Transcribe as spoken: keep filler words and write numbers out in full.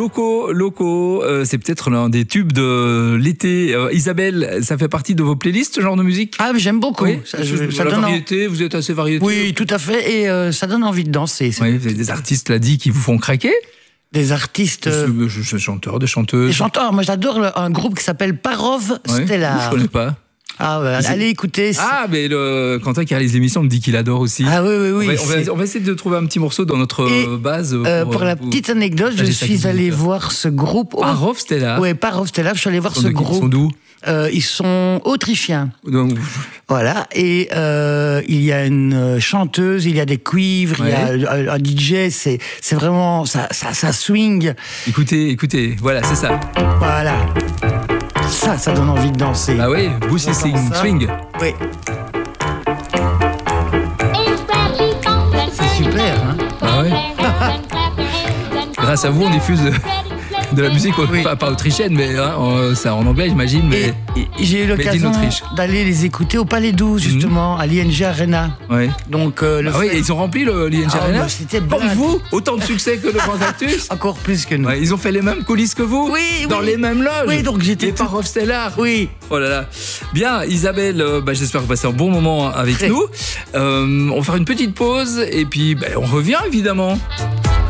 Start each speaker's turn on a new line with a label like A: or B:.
A: Loco, Loco, euh, c'est peut-être l'un des tubes de l'été. Euh, Isabelle, ça fait partie de vos playlists, ce genre de musique?
B: Ah, j'aime beaucoup.
A: Oui,
B: ça, je, ça
A: la
B: donne
A: variété, en... vous êtes assez variété.
B: Oui, tout à fait, et euh, ça donne envie de danser.
A: Oui, vous avez des artistes, l'a dit, qui vous font craquer?
B: Des artistes...
A: Euh... Des chanteurs, des chanteuses.
B: Des chanteurs, moi j'adore un groupe qui s'appelle Parov Stellar.
A: Oui, je connais pas.
B: Ah ouais, allez écouter.
A: Ah, mais le Quentin qui réalise l'émission me dit qu'il adore aussi.
B: Ah oui, oui, oui.
A: On va, on va, on va essayer de trouver un petit morceau dans notre
B: Et,
A: base. Pour,
B: euh, pour la
A: pour,
B: petite anecdote, je suis allé voir ce groupe.
A: Parov Stellar.
B: Oui, Parov Stellar, je suis allé voir ce groupe.
A: Ils sont d'où?
B: euh, Ils sont autrichiens.
A: Donc...
B: Voilà, et euh, il y a une chanteuse, il y a des cuivres, ouais. Il y a un D J, c'est c'est vraiment, ça, ça, ça swing.
A: Écoutez, écoutez, voilà, c'est ça.
B: Voilà. Ça, ça donne envie de danser.
A: Ah oui, Boosie Swing. swing.
B: Oui. C'est super, hein?
A: Ah ouais. Grâce à vous, on diffuse de la musique, oui. pas, pas autrichienne, mais hein, ça en anglais, j'imagine. Mais
B: et, et j'ai eu l'occasion d'aller les écouter au Palais douze, justement, mmh. à l'I N G Arena.
A: Ouais.
B: Donc, euh, le
A: ah fait... oui, ils ont rempli l'I N G ah, Arena.
B: Bah, c'était
A: comme vous, autant de succès que le Grand Cactus.
B: Encore plus que nous.
A: Ouais, ils ont fait les mêmes coulisses que vous.
B: Oui,
A: dans
B: oui.
A: les mêmes loges.
B: Oui, donc j'étais.
A: Les tout... Parov Stellar.
B: Oui.
A: Oh là là. Bien, Isabelle, euh, bah, j'espère que vous passez un bon moment avec Très. nous. Euh, on va faire une petite pause et puis bah, on revient évidemment.